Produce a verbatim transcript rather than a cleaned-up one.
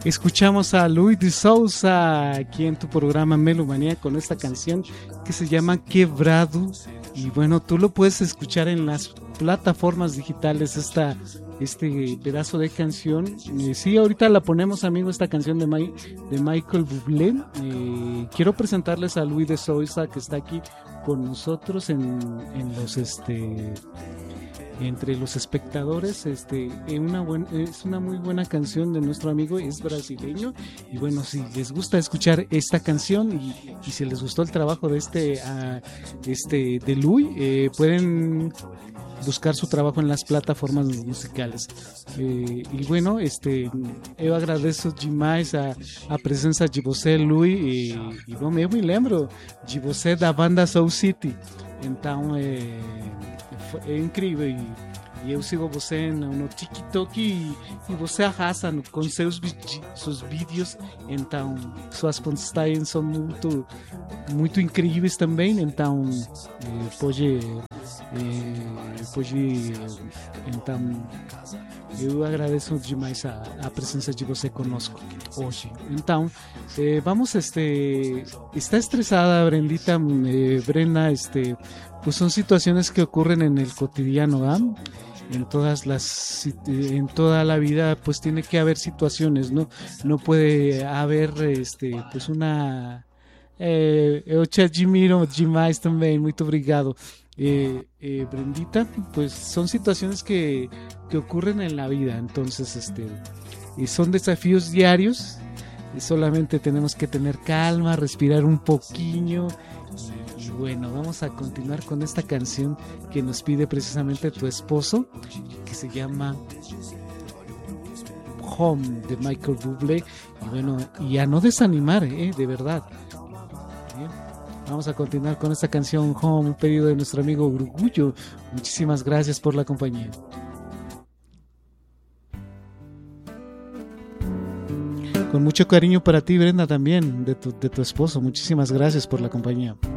Escuchamos a Luis de Souza aquí en tu programa Melomanía con esta canción que se llama Quebrado. Y bueno, tú lo puedes escuchar en las plataformas digitales, esta, este pedazo de canción. Eh, sí, ahorita la ponemos, amigo, esta canción de, My, de Michael Bublé. Eh, quiero presentarles a Luis de Souza, que está aquí con nosotros en, en los este entre los espectadores. Este una buen, es una muy buena canción de nuestro amigo, es brasileño, y bueno, si les gusta escuchar esta canción y, y si les gustó el trabajo de este uh, este de Luis, eh, pueden buscar su trabajo en las plataformas musicales. Eh, e bueno, este, eu agradeço demais a, a presença de você, Luis, e, e bom, eu me lembro de você da banda Soul City, então é, é incrível, e, e eu sigo você no, no TikTok e, e você arrasa no, com seus, seus vídeos, então suas postagens são muito, muito incríveis também, então é, pode... Eh, pode, então eu agradeço demais a, a presença de você conosco hoje. Então eh, vamos, este, está estresada Brendita, eh, Brenda, este, pues son situaciones que ocurren en el cotidiano, ¿eh? En todas las, en toda la vida pues tiene que haber situaciones, no, no puede haber este, pues una eh, eu te admiro demais também, muito obrigado. Eh, eh, Brendita, pues son situaciones que, que ocurren en la vida, entonces este, y son desafíos diarios, y solamente tenemos que tener calma, respirar un poquillo, y, y bueno, vamos a continuar con esta canción que nos pide precisamente tu esposo, que se llama Home, de Michael Bublé, y bueno, y a no desanimar, eh, de verdad. Bien. Vamos a continuar con esta canción Home, un pedido de nuestro amigo Grugullo. Muchísimas gracias por la compañía. Con mucho cariño para ti, Brenda, también, de tu, de tu esposo. Muchísimas gracias por la compañía.